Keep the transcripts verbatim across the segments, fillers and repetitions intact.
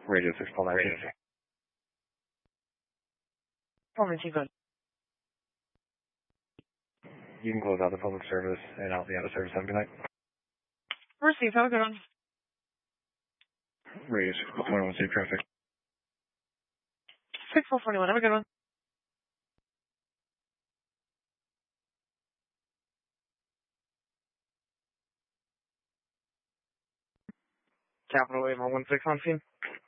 Radio six call nine. Radio six. Performance, you good. You can close out the public service and out the out of service. Have a good night. Receive. Have a good one. Radio six call twenty-one, safe traffic. six four twenty-one, have a good one. Capital A M R one six on scene.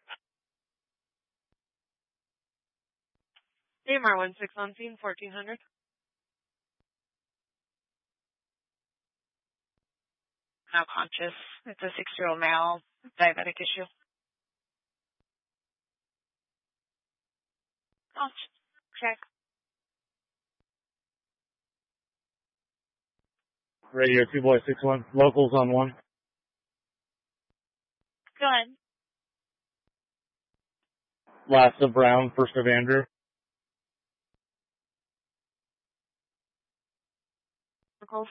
A M R one six on scene, fourteen hundred. Now conscious. It's a six-year-old male, diabetic issue. Oh, check. Radio two boy six one. Locals on one. Go ahead. Last of Brown, first of Andrew. Locals.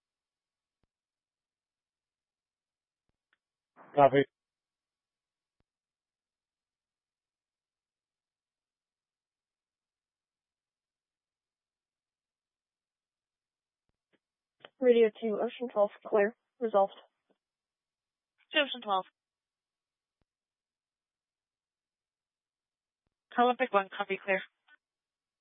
Copy. Radio two, Ocean twelve, clear. Resolved. Ocean twelve. Olympic one, copy, clear.